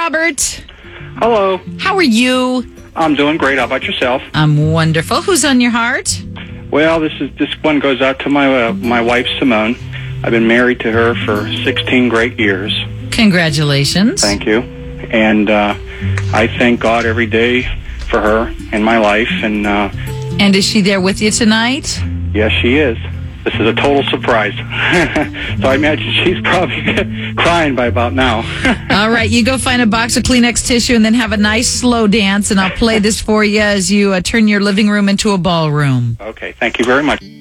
Robert. Hello. How are you? I'm doing great. How about yourself? I'm wonderful. Who's on your heart? Well, this one goes out to my wife, Simone. I've been married to her for 16 great years. Congratulations. Thank you. And I thank God every day for her and my life. And is she there with you tonight? Yes, she is. This is a total surprise. So I imagine she's probably crying by about now. All right, you go find a box of Kleenex tissue and then have a nice slow dance, and I'll play this for you as you turn your living room into a ballroom. Okay, thank you very much.